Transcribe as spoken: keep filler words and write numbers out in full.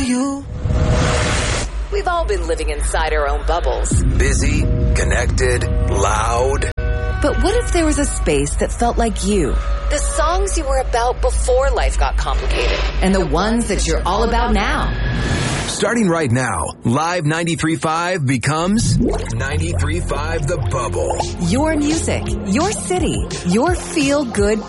you. We've all been living inside our own bubbles. Busy, connected, loud. But what if there was a space that felt like you? The songs you were about before life got complicated. And the ones that you're all about now. Starting right now, Live ninety-three point five becomes ninety-three point five The Bubble. Your music, your city, your feel-good